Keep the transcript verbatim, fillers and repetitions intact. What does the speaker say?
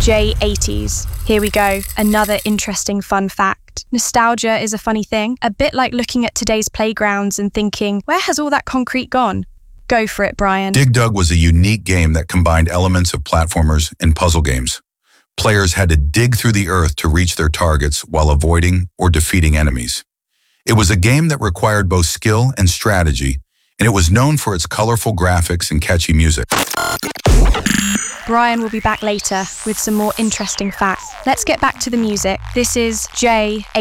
J eighties. Here we go, another interesting fun fact. Nostalgia is a funny thing, a bit like looking at today's playgrounds and thinking, where has all that concrete gone? Go for it, Brian. Dig Dug was a unique game that combined elements of platformers and puzzle games. Players had to dig through the earth to reach their targets while avoiding or defeating enemies. It was a game that required both skill and strategy, and it was known for its colorful graphics and catchy music. Brian will be back later with some more interesting facts. Let's get back to the music. This is J